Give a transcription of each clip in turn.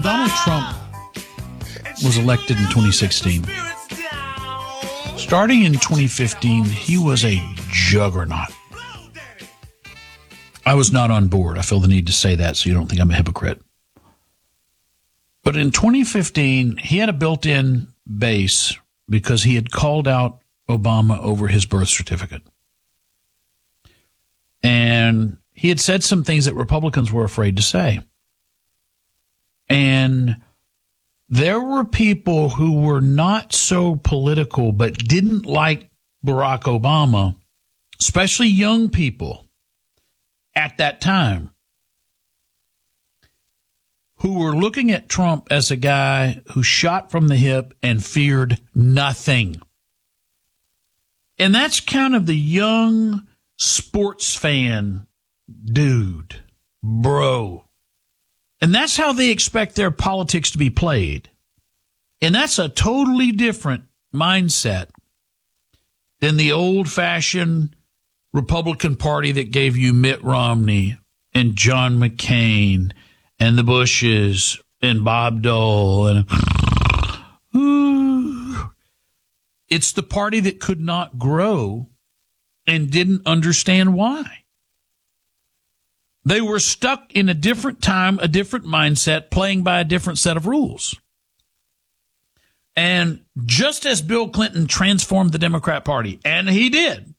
Donald Trump was elected in 2016. Starting in 2015, he was a juggernaut. I was not on board. I feel the need to say that so you don't think I'm a hypocrite. But in 2015, he had a built-in base because he had called out Obama over his birth certificate. And he had said some things that Republicans were afraid to say. And there were people who were not so political but didn't like Barack Obama, especially young people at that time, who were looking at Trump as a guy who shot from the hip and feared nothing. And that's kind of the young sports fan dude, bro. And that's how they expect their politics to be played. And that's a totally different mindset than the old-fashioned Republican Party that gave you Mitt Romney and John McCain and the Bushes and Bob Dole. And it's the party that could not grow and didn't understand why. They were stuck in a different time, a different mindset, playing by a different set of rules. And just as Bill Clinton transformed the Democrat Party, and he did,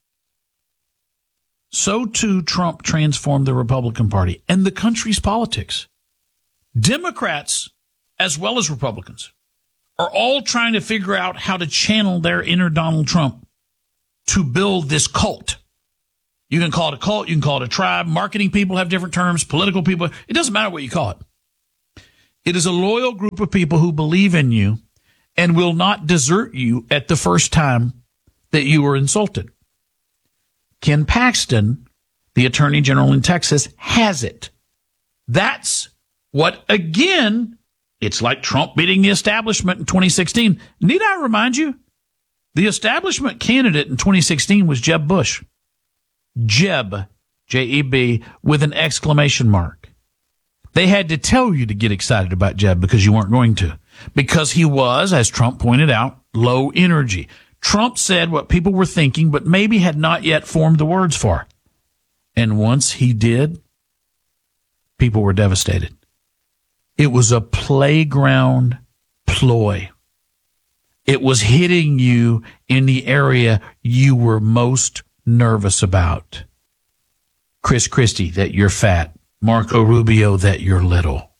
so too Trump transformed the Republican Party and the country's politics. Democrats, as well as Republicans, are all trying to figure out how to channel their inner Donald Trump to build this cult. You can call it a cult, you can call it a tribe. Marketing people have different terms, political people. It doesn't matter what you call it. It is a loyal group of people who believe in you and will not desert you at the first time that you were insulted. Ken Paxton, the Attorney General in Texas, has it. That's what, again, it's like Trump beating the establishment in 2016. Need I remind you? The establishment candidate in 2016 was Jeb Bush. Jeb, J-E-B, with an exclamation mark. They had to tell you to get excited about Jeb because you weren't going to. Because he was, as Trump pointed out, low energy. Trump said what people were thinking, but maybe had not yet formed the words for. And once he did, people were devastated. It was a playground ploy. It was hitting you in the area you were most nervous about. Chris Christie, that you're fat. Marco Rubio, that you're little.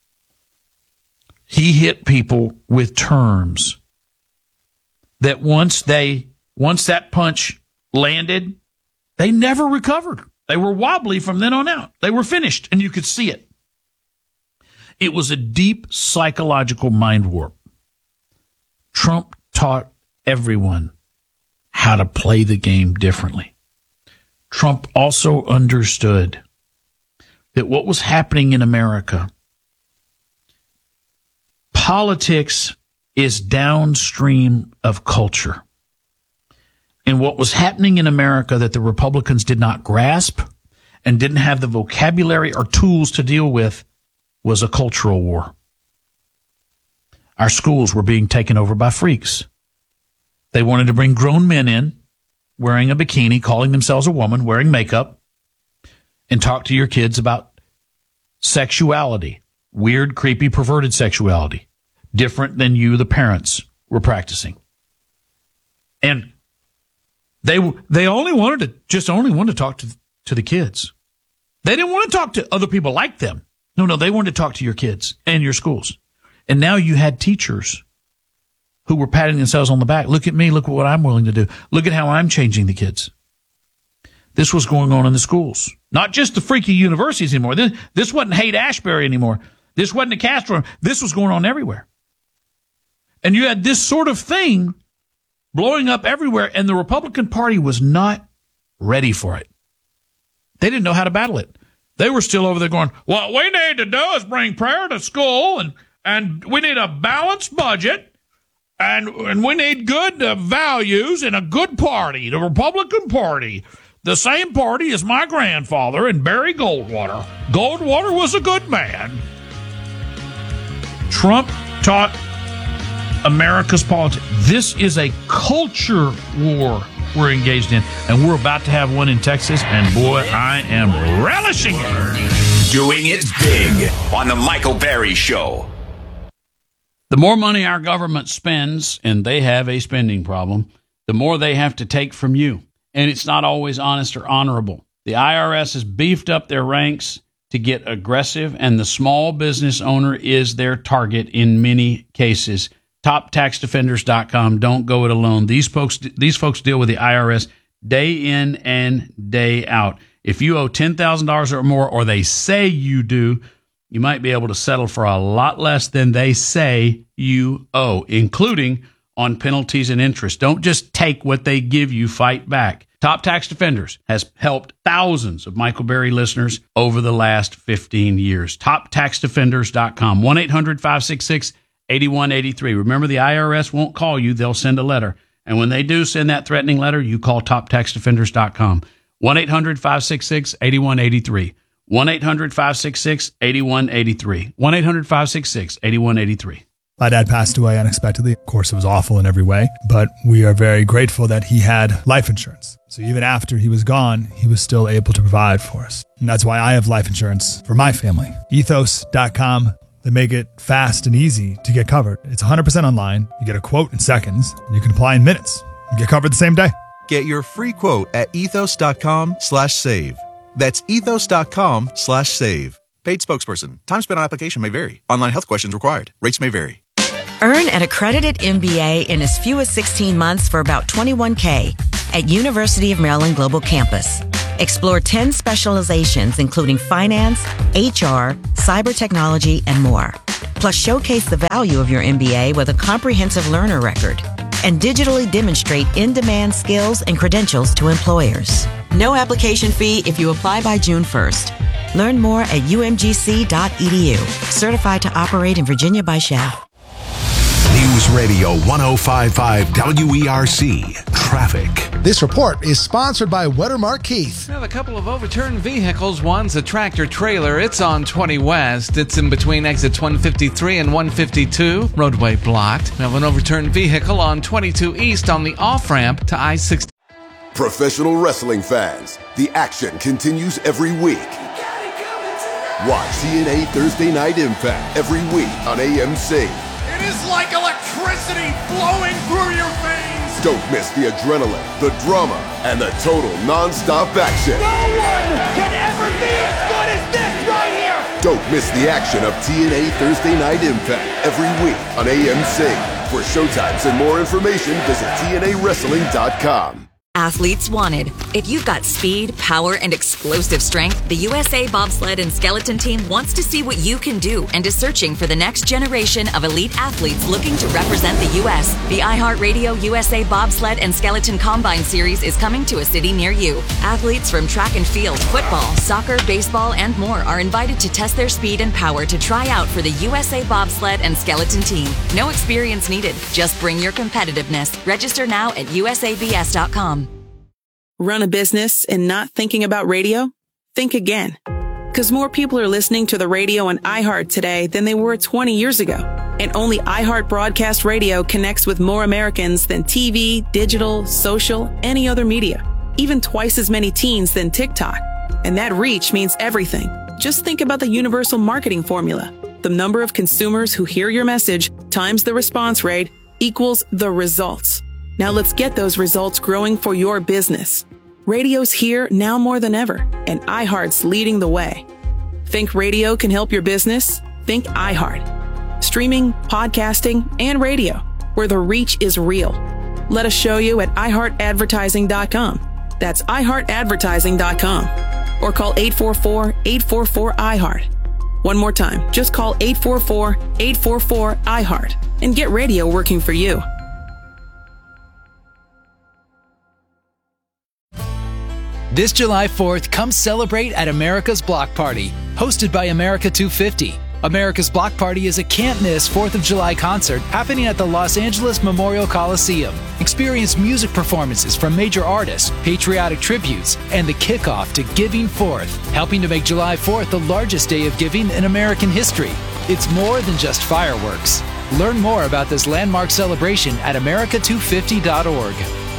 He hit people with terms that once that punch landed, they never recovered. They were wobbly from then on out. They were finished, and you could see it. It was a deep psychological mind warp. Trump taught everyone how to play the game differently. Trump also understood that what was happening in America, politics is downstream of culture. And what was happening in America that the Republicans did not grasp and didn't have the vocabulary or tools to deal with was a cultural war. Our schools were being taken over by freaks. They wanted to bring grown men in, wearing a bikini, calling themselves a woman, wearing makeup, and talk to your kids about sexuality, weird, creepy, perverted sexuality, different than you, the parents, were practicing. And they only wanted to talk to the kids. They didn't want to talk to other people like them. No, they wanted to talk to your kids and your schools. And now you had teachers who were patting themselves on the back. Look at me. Look at what I'm willing to do. Look at how I'm changing the kids. This was going on in the schools. Not just the freaky universities anymore. This wasn't Haight-Ashbury anymore. This wasn't the Castro. This was going on everywhere. And you had this sort of thing blowing up everywhere, and the Republican Party was not ready for it. They didn't know how to battle it. They were still over there going, what we need to do is bring prayer to school, and we need a balanced budget, and we need good values and a good party, the Republican Party. The same party as my grandfather and Barry Goldwater. Goldwater was a good man. Trump taught America's politics. This is a culture war we're engaged in, and we're about to have one in Texas, and boy, I am relishing it. Doing it big on the Michael Berry Show. The more money our government spends, and they have a spending problem, the more they have to take from you. And it's not always honest or honorable. The IRS has beefed up their ranks to get aggressive, and the small business owner is their target in many cases. TopTaxDefenders.com. Don't go it alone. These folks deal with the IRS day in and day out. If you owe $10,000 or more, or they say you do, you might be able to settle for a lot less than they say you owe, including on penalties and interest. Don't just take what they give you, fight back. Top Tax Defenders has helped thousands of Michael Berry listeners over the last 15 years. TopTaxDefenders.com. 1-800-566-8183. Remember, the IRS won't call you. They'll send a letter. And when they do send that threatening letter, you call TopTaxDefenders.com. 1-800-566-8183. 1-800-566-8183. 1-800-566-8183. My dad passed away unexpectedly. Of course, it was awful in every way, but we are very grateful that he had life insurance. So even after he was gone, he was still able to provide for us. And that's why I have life insurance for my family. Ethos.com. They make it fast and easy to get covered. It's 100% online. You get a quote in seconds, and you can apply in minutes. You get covered the same day. Get your free quote at ethos.com/save. That's ethos.com/save. Paid spokesperson. Time spent on application may vary. Online health questions required. Rates may vary. Earn an accredited MBA in as few as 16 months for about $21K at University of Maryland Global Campus. Explore 10 specializations, including finance, HR, cyber technology, and more. Plus, showcase the value of your MBA with a comprehensive learner record and digitally demonstrate in-demand skills and credentials to employers. No application fee if you apply by June 1st. Learn more at umgc.edu. Certified to operate in Virginia by Shell. News Radio 105.5 WERC. Traffic. This report is sponsored by Wettermark Keith. We have a couple of overturned vehicles. One's a tractor trailer. It's on 20 West. It's in between exits 153 and 152. Roadway blocked. We have an overturned vehicle on 22 East on the off-ramp to I-60. Professional wrestling fans, the action continues every week. Watch TNA Thursday Night Impact every week on AMC. It is like electricity flowing through your veins. Don't miss the adrenaline, the drama, and the total non-stop action. No one can ever be as good as this right here. Don't miss the action of TNA Thursday Night Impact every week on AMC. For showtimes and more information, visit TNAWrestling.com. Athletes wanted. If you've got speed, power, and explosive strength, the USA Bobsled and Skeleton Team wants to see what you can do and is searching for the next generation of elite athletes looking to represent the U.S. The iHeartRadio USA Bobsled and Skeleton Combine Series is coming to a city near you. Athletes from track and field, football, soccer, baseball, and more are invited to test their speed and power to try out for the USA Bobsled and Skeleton Team. No experience needed. Just bring your competitiveness. Register now at usabs.com. Run a business and not thinking about radio? Think again. Because more people are listening to the radio on iHeart today than they were 20 years ago. And only iHeart Broadcast Radio connects with more Americans than TV, digital, social, any other media. Even twice as many teens than TikTok. And that reach means everything. Just think about the universal marketing formula. The number of consumers who hear your message times the response rate equals the results. Now let's get those results growing for your business. Radio's here now more than ever, and iHeart's leading the way. Think radio can help your business? Think iHeart. Streaming, podcasting, and radio, where the reach is real. Let us show you at iHeartAdvertising.com. That's iHeartAdvertising.com. Or call 844-844-iHeart. One more time, just call 844-844-iHeart and get radio working for you. This July 4th, come celebrate at America's Block Party, hosted by America 250. America's Block Party is a can't-miss 4th of July concert happening at the Los Angeles Memorial Coliseum. Experience music performances from major artists, patriotic tributes, and the kickoff to Giving Forth, helping to make July 4th the largest day of giving in American history. It's more than just fireworks. Learn more about this landmark celebration at America250.org.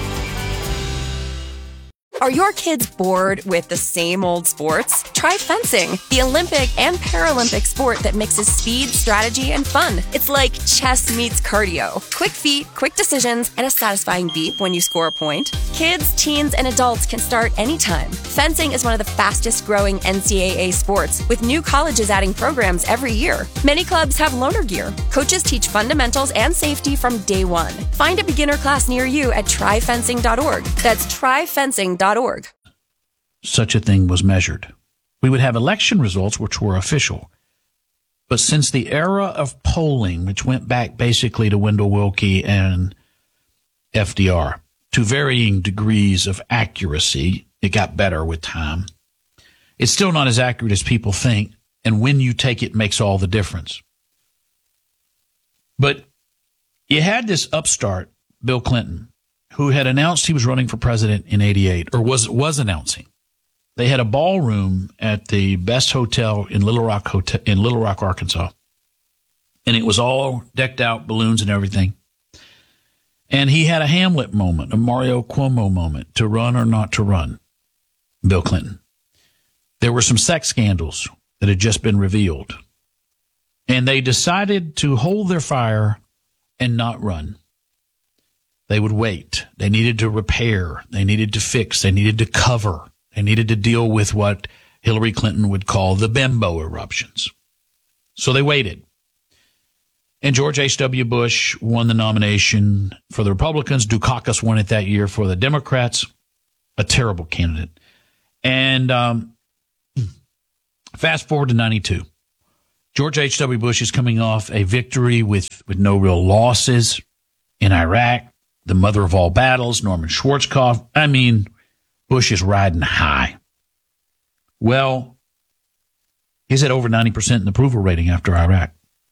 Are your kids bored with the same old sports? Try fencing, the Olympic and Paralympic sport that mixes speed, strategy, and fun. It's like chess meets cardio. Quick feet, quick decisions, and a satisfying beep when you score a point. Kids, teens, and adults can start anytime. Fencing is one of the fastest growing NCAA sports, with new colleges adding programs every year. Many clubs have loaner gear. Coaches teach fundamentals and safety from day one. Find a beginner class near you at tryfencing.org. That's tryfencing.org. Such a thing was measured. We would have election results which were official. But since the era of polling, which went back basically to Wendell Willkie and FDR, to varying degrees of accuracy, it got better with time. It's still not as accurate as people think, and when you take it makes all the difference. But you had this upstart, Bill Clinton, who had announced he was running for president in 88, or was announcing. They had a ballroom at the best hotel in Little Rock, Arkansas. And it was all decked out, balloons and everything. And he had a Hamlet moment, a Mario Cuomo moment, to run or not to run, Bill Clinton. There were some sex scandals that had just been revealed. And they decided to hold their fire and not run. They would wait. They needed to repair. They needed to fix. They needed to cover. They needed to deal with what Hillary Clinton would call the bimbo eruptions. So they waited. And George H.W. Bush won the nomination for the Republicans. Dukakis won it that year for the Democrats. A terrible candidate. And fast forward to 92. George H.W. Bush is coming off a victory with no real losses in Iraq. The mother of all battles, Norman Schwarzkopf. I mean, Bush is riding high. Well, he's at over 90% in approval rating after Iraq.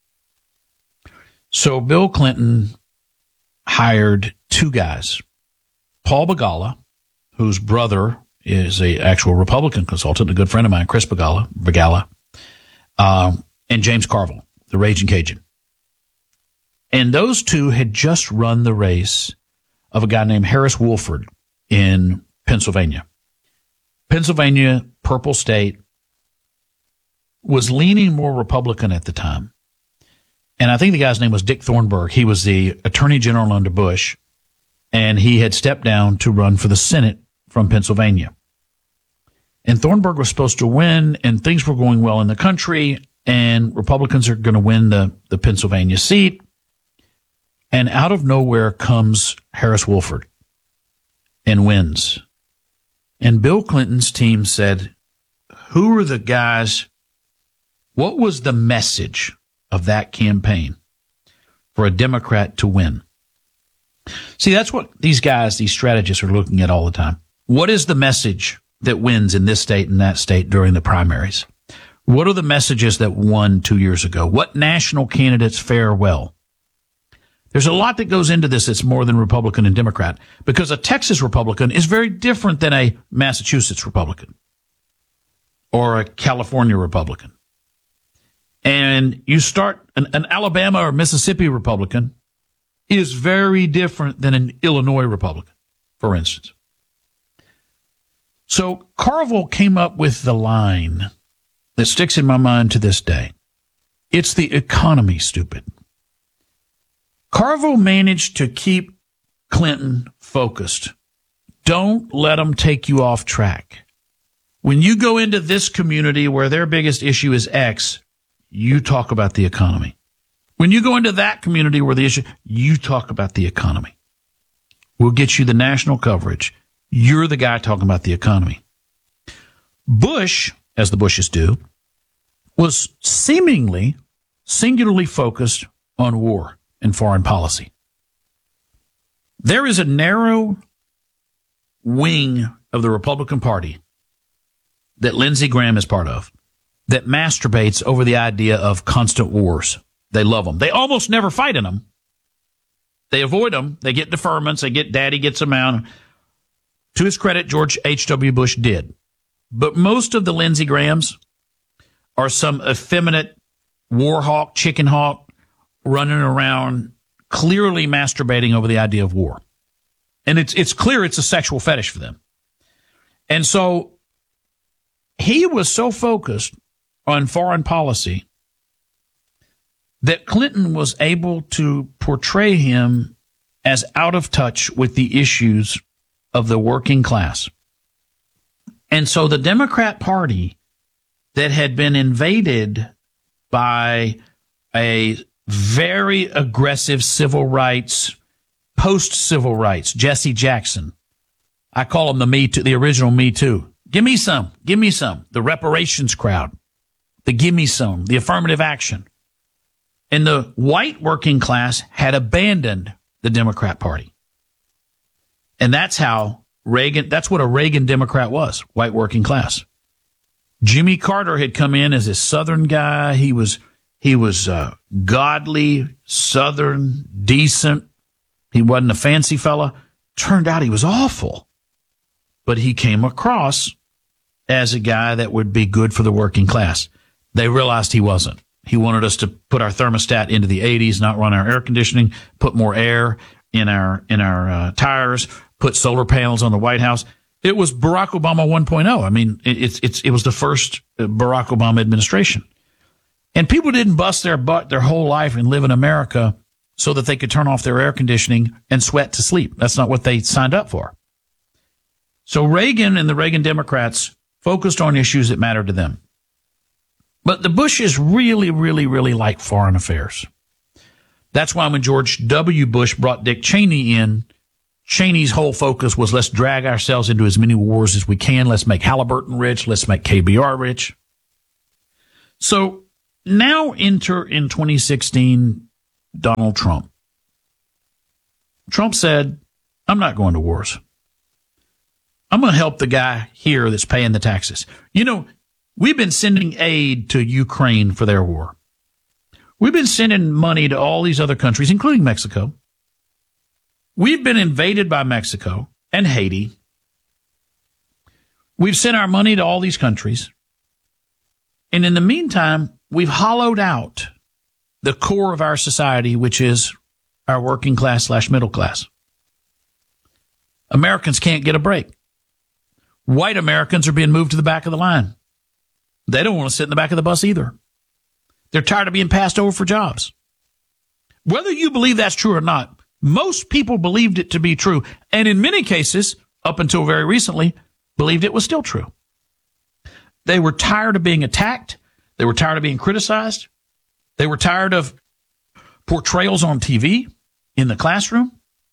So Bill Clinton hired two guys, Paul Begala, whose brother is an actual Republican consultant, a good friend of mine, Chris Begala, and James Carville, the Raging Cajun. And those two had just run the race of a guy named Harris Woolford in Pennsylvania. Pennsylvania, purple state, was leaning more Republican at the time. And I think the guy's name was Dick Thornburgh. He was the Attorney General under Bush, and he had stepped down to run for the Senate from Pennsylvania. And Thornburgh was supposed to win, and things were going well in the country, and Republicans are going to win the Pennsylvania seat. And out of nowhere comes Harris Woolford and wins. And Bill Clinton's team said, who are the guys? What was the message of that campaign for a Democrat to win? See, that's what these guys, these strategists are looking at all the time. What is the message that wins in this state and that state during the primaries? What are the messages that won 2 years ago? What national candidates fare well? There's a lot that goes into this that's more than Republican and Democrat, because a Texas Republican is very different than a Massachusetts Republican or a California Republican. And you start an Alabama or Mississippi Republican is very different than an Illinois Republican, for instance. So Carville came up with the line that sticks in my mind to this day. It's the economy, stupid. Carville managed to keep Clinton focused. Don't let them take you off track. When you go into this community where their biggest issue is X, you talk about the economy. When you go into that community where the issue, you talk about the economy. We'll get you the national coverage. You're the guy talking about the economy. Bush, as the Bushes do, was seemingly singularly focused on war and foreign policy. There is a narrow wing of the Republican Party that Lindsey Graham is part of that masturbates over the idea of constant wars. They love them. They almost never fight in them. They avoid them. They get deferments. Daddy gets them out. To his credit, George H.W. Bush did. But most of the Lindsey Grahams are some effeminate war hawk, chicken hawk, running around clearly masturbating over the idea of war. And it's clear it's a sexual fetish for them. And so he was so focused on foreign policy that Clinton was able to portray him as out of touch with the issues of the working class. And so the Democrat Party that had been invaded by a very aggressive civil rights, post-civil rights, Jesse Jackson. I call him the original Me Too. Give me some. The reparations crowd. The give me some. The affirmative action. And the white working class had abandoned the Democrat Party. And that's how that's what a Reagan Democrat was, white working class. Jimmy Carter had come in as a Southern guy. He was godly, Southern, decent. He wasn't a fancy fella. Turned out he was awful. But he came across as a guy that would be good for the working class. They realized he wasn't. He wanted us to put our thermostat into the 80s, not run our air conditioning, put more air in our tires, put solar panels on the White House. It was Barack Obama 1.0. I mean, it was the first Barack Obama administration. And people didn't bust their butt their whole life and live in America so that they could turn off their air conditioning and sweat to sleep. That's not what they signed up for. So Reagan and the Reagan Democrats focused on issues that mattered to them. But the Bushes really, really, really like foreign affairs. That's why when George W. Bush brought Dick Cheney in, Cheney's whole focus was let's drag ourselves into as many wars as we can. Let's make Halliburton rich. Let's make KBR rich. So now enter in 2016 Donald Trump. Trump said, I'm not going to wars. I'm going to help the guy here that's paying the taxes. You know, we've been sending aid to Ukraine for their war. We've been sending money to all these other countries, including Mexico. We've been invaded by Mexico and Haiti. We've sent our money to all these countries. And in the meantime, we've hollowed out the core of our society, which is our working class / middle class. Americans can't get a break. White Americans are being moved to the back of the line. They don't want to sit in the back of the bus either. They're tired of being passed over for jobs. Whether you believe that's true or not, most people believed it to be true. And in many cases, up until very recently, believed it was still true. They were tired of being attacked. They were tired of being criticized. They were tired of portrayals on TV, in the classroom.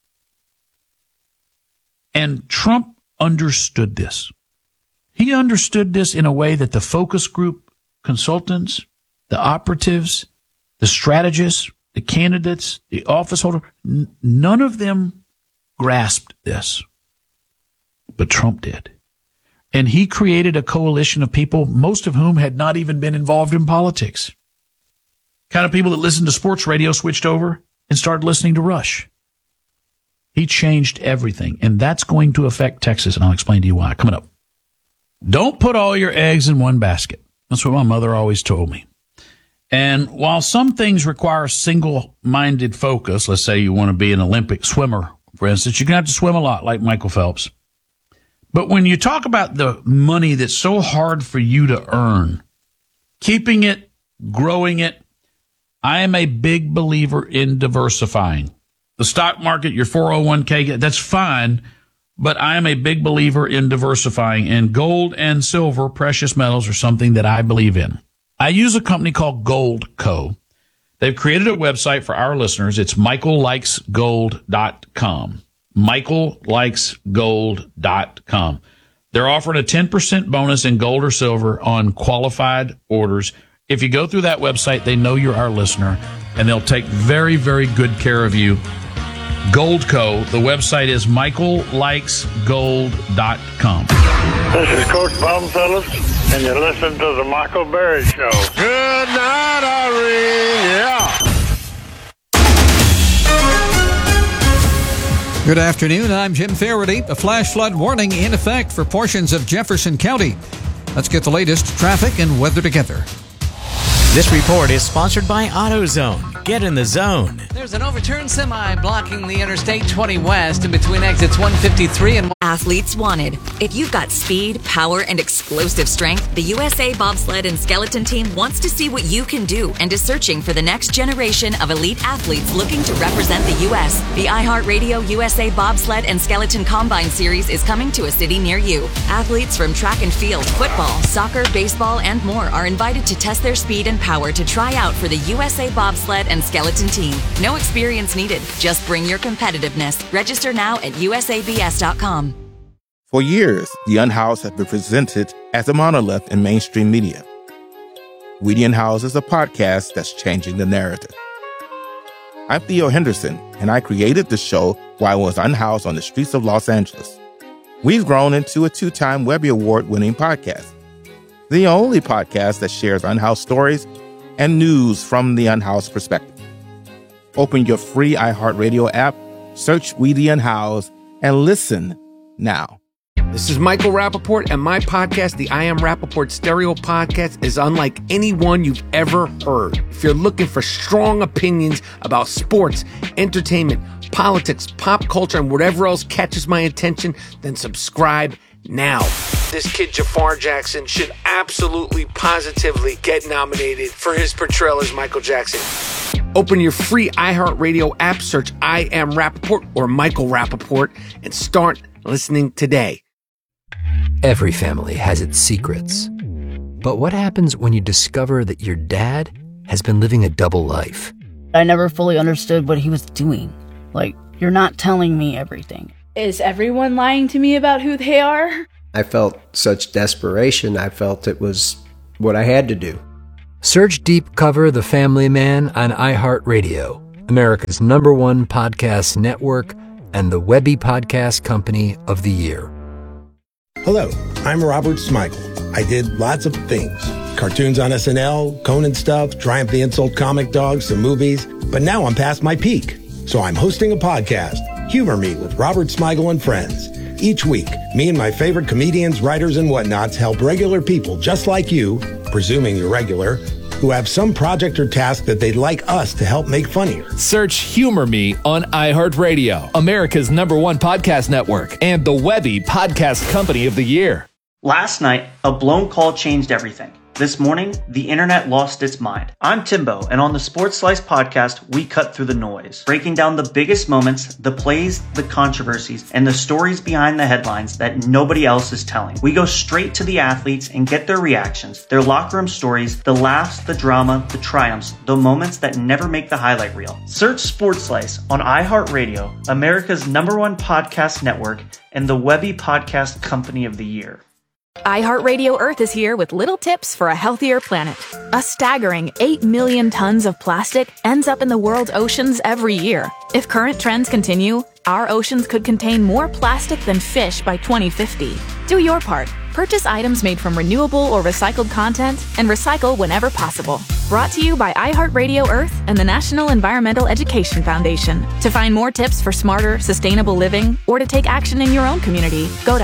And Trump understood this. He understood this in a way that the focus group consultants, the operatives, the strategists, the candidates, the office holder, none of them grasped this. But Trump did. And he created a coalition of people, most of whom had not even been involved in politics. Kind of people that listened to sports radio switched over and started listening to Rush. He changed everything, and that's going to affect Texas, and I'll explain to you why. Coming up. Don't put all your eggs in one basket. That's what my mother always told me. And while some things require single-minded focus, let's say you want to be an Olympic swimmer, for instance, you're going to have to swim a lot like Michael Phelps. But when you talk about the money that's so hard for you to earn, keeping it, growing it, I am a big believer in diversifying. The stock market, your 401k, that's fine, but I am a big believer in diversifying, and gold and silver, precious metals, are something that I believe in. I use a company called Goldco. They've created a website for our listeners. It's michaellikesgold.com. michaellikesgold.com. They're offering a 10% bonus in gold or silver on qualified orders. If you go through that website, they know you're our listener, and they'll take very, very good care of you. Goldco. The website is michaellikesgold.com. This is Coach Bob Phillips, and you're listening to the Michael Berry Show. Good night, Irene. Yeah. Good afternoon. I'm Jim Faraday. A flash flood warning in effect for portions of Jefferson County. Let's get the latest traffic and weather together. This report is sponsored by AutoZone. Get in the zone. There's an overturned semi blocking the Interstate 20 West in between exits 153 and... Athletes wanted. If you've got speed, power, and explosive strength, the USA Bobsled and Skeleton Team wants to see what you can do and is searching for the next generation of elite athletes looking to represent the U.S. The iHeartRadio USA Bobsled and Skeleton Combine Series is coming to a city near you. Athletes from track and field, football, soccer, baseball, and more are invited to test their speed and power to try out for the USA Bobsled and Skeleton Team. No experience needed. Just bring your competitiveness. Register now at usabs.com. For years, The Unhoused has been presented as a monolith in mainstream media. We the Unhoused is a podcast that's changing the narrative. I'm Theo Henderson, and I created the show while I was unhoused on the streets of Los Angeles. We've grown into a 2-time Webby Award-winning podcast, the only podcast that shares unhoused stories and news from the unhoused perspective. Open your free iHeartRadio app, search We the Unhoused, and listen now. This is Michael Rappaport, and my podcast, the I Am Rappaport Stereo Podcast, is unlike any one you've ever heard. If you're looking for strong opinions about sports, entertainment, politics, pop culture, and whatever else catches my attention, then subscribe now. This kid, Jafar Jackson, should absolutely, positively get nominated for his portrayal as Michael Jackson. Open your free iHeartRadio app, search I Am Rappaport or Michael Rappaport, and start listening today. Every family has its secrets. But what happens when you discover that your dad has been living a double life? I never fully understood what he was doing. Like, you're not telling me everything. Is everyone lying to me about who they are? I felt such desperation. I felt it was what I had to do. Search Deep Cover The Family Man on iHeartRadio, America's #1 podcast network, and the Webby Podcast Company of the Year. Hello, I'm Robert Smigel. I did lots of things. Cartoons on SNL, Conan stuff, Triumph the Insult Comic Dog, some movies. But now I'm past my peak. So I'm hosting a podcast, Humor Me with Robert Smigel and Friends. Each week, me and my favorite comedians, writers, and whatnots help regular people just like you, presuming you're regular, who have some project or task that they'd like us to help make funnier. Search Humor Me on iHeartRadio, America's #1 podcast network, and the Webby Podcast Company of the Year. Last night, a blown call changed everything. This morning, the internet lost its mind. I'm Timbo, and on the Sports Slice podcast, we cut through the noise, breaking down the biggest moments, the plays, the controversies, and the stories behind the headlines that nobody else is telling. We go straight to the athletes and get their reactions, their locker room stories, the laughs, the drama, the triumphs, the moments that never make the highlight reel. Search Sports Slice on iHeartRadio, America's #1 podcast network, and the Webby Podcast Company of the Year. iHeartRadio Earth is here with little tips for a healthier planet. A staggering 8 million tons of plastic ends up in the world's oceans every year. If current trends continue, our oceans could contain more plastic than fish by 2050. Do your part. Purchase items made from renewable or recycled content and recycle whenever possible. Brought to you by iHeartRadio Earth and the National Environmental Education Foundation. To find more tips for smarter, sustainable living or to take action in your own community, go to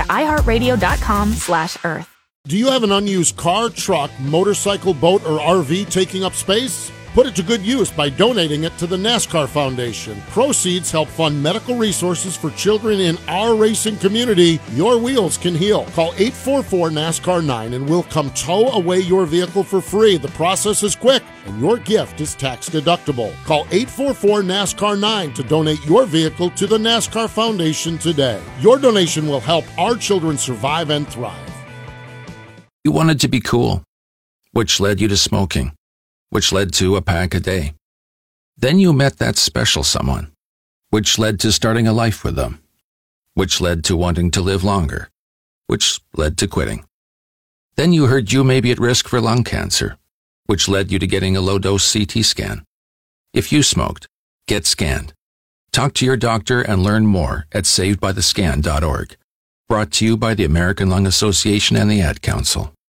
iHeartRadio.com/Earth. Do you have an unused car, truck, motorcycle, boat, or RV taking up space? Put it to good use by donating it to the NASCAR Foundation. Proceeds help fund medical resources for children in our racing community. Your wheels can heal. Call 844-NASCAR-9 and we'll come tow away your vehicle for free. The process is quick and your gift is tax deductible. Call 844-NASCAR-9 to donate your vehicle to the NASCAR Foundation today. Your donation will help our children survive and thrive. You wanted to be cool, which led you to smoking, which led to a pack a day. Then you met that special someone, which led to starting a life with them, which led to wanting to live longer, which led to quitting. Then you heard you may be at risk for lung cancer, which led you to getting a low-dose CT scan. If you smoked, get scanned. Talk to your doctor and learn more at savedbythescan.org. Brought to you by the American Lung Association and the Ad Council.